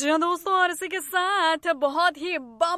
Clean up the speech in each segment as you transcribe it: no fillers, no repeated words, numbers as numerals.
जी हाँ दोस्तों, और इसी के साथ बहुत ही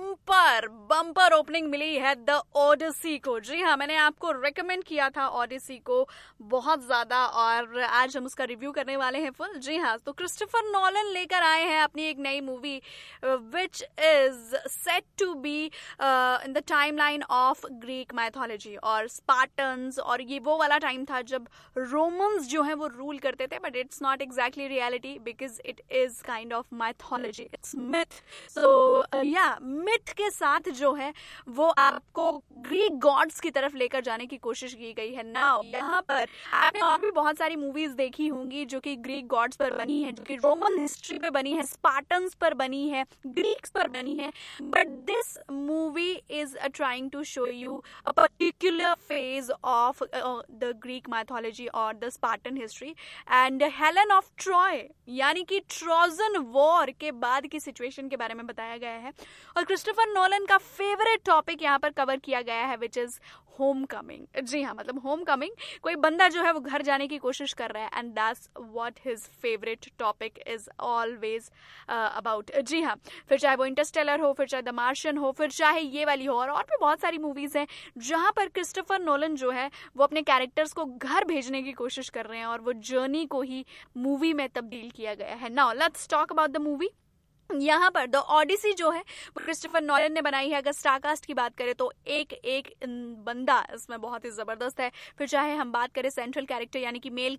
बम्पर ओपनिंग मिली है द ओडिसी को। जी हाँ, मैंने आपको रेकमेंड किया था ओडिसी को बहुत ज्यादा, और आज हम उसका रिव्यू करने वाले हैं फुल। जी हाँ, तो क्रिस्टोफर नोलन लेकर आए हैं अपनी एक नई movie which is set to be in the timeline of Greek mythology और स्पार्टन्स, और ये वो वाला टाइम था जब रोमन्स जो है वो रूल करते थे, but it's not exactly reality because it is kind of mythology, it's myth. सो या मिथ के साथ जो है वो आपको ग्रीक गॉड्स की तरफ लेकर जाने की कोशिश की गई है। नाउ यहाँ पर आपने और भी बहुत सारी मूवीज देखी होंगी जो कि ग्रीक गॉड्स पर बनी है, जो कि रोमन हिस्ट्री पे बनी है, स्पार्टन्स पर बनी है, ग्रीक्स पर बनी है, but this movie is trying to show you a particular phase of the Greek mythology और the Spartan history and Helen of Troy, यानी कि ट्रोजन वॉर के बाद की सिचुएशन के बारे में बताया गया है। और क्रिस्टोफर नोलन का फेवरेट टॉपिक यहाँ पर कवर किया गया है विच इज होम कमिंग। जी हाँ, मतलब होम कमिंग, कोई बंदा जो है वो घर जाने की कोशिश कर रहा है, and that's what his favourite topic is always about. जी हाँ, फिर चाहे वो इंटरस्टेलर हो, फिर चाहे द मार्शियन हो, फिर चाहे ये वाली हो, और भी बहुत सारी मूवीज हैं जहां पर क्रिस्टोफर नोलन जो है वो अपने कैरेक्टर्स को घर भेजने की कोशिश कर रहे हैं, और वो जर्नी को ही मूवी में तब्दील किया गया है। Now let's talk about the movie. यहाँ पर द ओडिसी जो है वो क्रिस्टोफर नोलन ने बनाई है। अगर स्टारकास्ट की बात करें तो एक एक बंदा इसमें बहुत ही जबरदस्त है। फिर चाहे हम बात करें सेंट्रल कैरेक्टर यानी कि मेन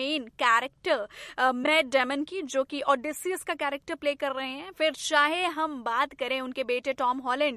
कैरेक्टर मैट डेमन की, जो कि ओडिसियस का कैरेक्टर प्ले कर रहे हैं। फिर चाहे हम बात करें उनके बेटे टॉम हॉलैंड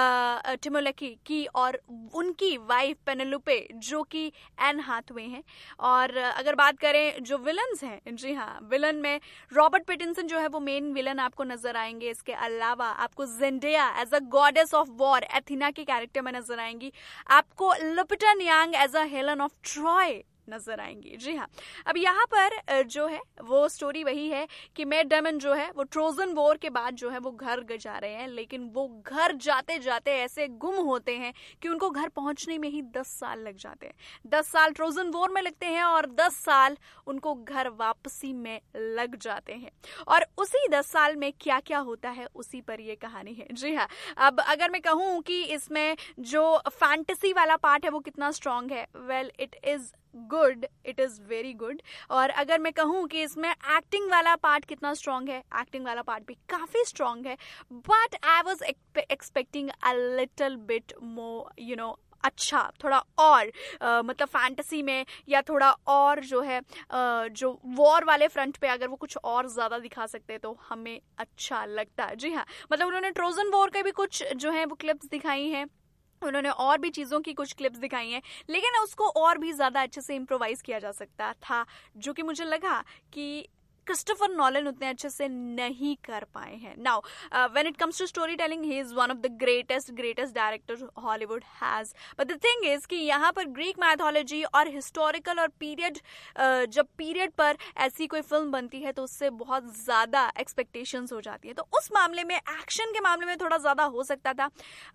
टिमोलेकी की, और उनकी वाइफ पेनेलोपे जो कि एन हाथवे हैं। और अगर बात करें जो विलन्स हैं, जी हाँ, विलन में रॉबर्ट पैटिंसन जो है वो मेन विलन आपको नजर आएंगे। इसके अलावा आपको जेंडेया as a goddess of war एथिना के कैरेक्टर में नजर आएंगी। आपको लुपिटा Nyang as a Helen of Troy नजर आएंगी। जी हाँ, अब यहाँ पर जो है वो स्टोरी वही है कि मैट डेमन जो है वो ट्रोजन वॉर के बाद जो है वो घर जा रहे हैं, लेकिन वो घर जाते जाते ऐसे गुम होते हैं कि उनको घर पहुंचने में ही 10 साल लग जाते हैं। 10 साल ट्रोजन वॉर में लगते हैं और 10 साल उनको घर वापसी में लग जाते हैं। और उसी 10 साल में क्या क्या होता है उसी पर ये कहानी है। जी हाँ, अब अगर मैं कहूँ कि इसमें जो फैंटेसी वाला पार्ट है वो कितना स्ट्रांग है, well it is good, it is very good. और अगर मैं कहूँ कि इसमें एक्टिंग वाला पार्ट कितना स्ट्रांग है, एक्टिंग वाला पार्ट भी काफी स्ट्रांग है, but I was expecting a little bit more अच्छा, थोड़ा और मतलब फैंटेसी में या थोड़ा और जो है जो वॉर वाले फ्रंट पे अगर वो कुछ और ज्यादा दिखा सकते तो हमें अच्छा लगता है। जी हाँ, मतलब उन्होंने ट्रोजन वॉर के भी कुछ जो है वो क्लिप्स दिखाई हैं, उन्होंने और भी चीज़ों की कुछ क्लिप्स दिखाई हैं, लेकिन उसको और भी ज़्यादा अच्छे से इम्प्रोवाइज किया जा सकता था, जो कि मुझे लगा कि क्रिस्टोफर नोलन उतने अच्छे से नहीं कर पाए हैं। Now when it comes to story telling he is one of the greatest director Hollywood has, but the thing is कि यहाँ पर ग्रीक मैथोलॉजी और हिस्टोरिकल और पीरियड जब पीरियड पर ऐसी कोई फिल्म बनती है तो उससे बहुत ज़्यादा एक्सपेक्टेशंस हो जाती है। तो उस मामले में, एक्शन के मामले में थोड़ा ज़्यादा हो सकता था,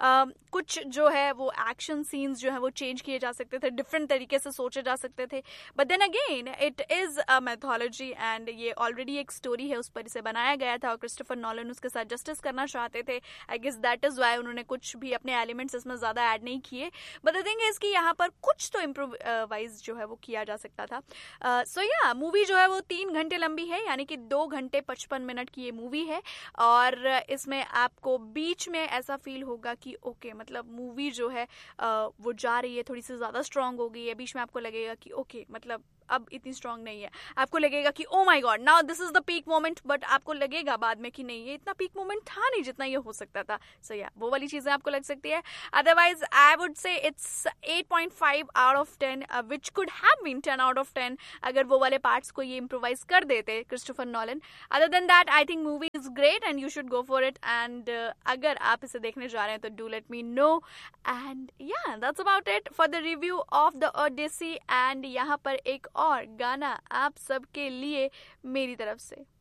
कुछ जो है वो एक्शन सीन्स जो है वो चेंज किए जा सकते थे, डिफरेंट तरीके से सोचे जा सकते थे, but then again it is a mythology and ये ऑलरेडी एक स्टोरी है, उस पर इसे बनाया गया था और क्रिस्टोफर नोलन उसके साथ जस्टिस करना चाहते थे। I guess that is why उन्होंने कुछ भी अपने एलिमेंट्स इसमें ज्यादा ऐड नहीं किए, बट द थिंग इज कि यहाँ पर कुछ तो इम्प्रोवाइज जो है वो किया जा सकता था। सो या मूवी जो है वो 3 घंटे लंबी है, यानी कि 2 घंटे 55 मिनट की ये मूवी है, और इसमें आपको बीच में ऐसा फील होगा कि ओके, मतलब मूवी जो है वो जा रही है, थोड़ी सी ज्यादा स्ट्रांग हो गई है। बीच में आपको लगेगा कि ओके, मतलब अब इतनी स्ट्रांग नहीं है, आपको लगेगा कि oh my God now this is the peak moment, but आपको लगेगा बाद में कि नहीं, ये इतना पीक मोमेंट था नहीं जितना ये हो सकता था। सो या वो वाली चीजें आपको लग सकती है। Otherwise I would say it's 8.5 out of 10 which could have been 10 out of 10 अगर वो वाले पार्ट्स को ये इम्प्रोवाइज कर देते Christopher Nolan. Other than that I think movie is great and you should go for it, and अगर आप इसे देखने जा रहे हैं तो do let me know, and या that's about it for the review of the Odissi. And यहाँ पर एक और गाना आप सबके लिए मेरी तरफ से।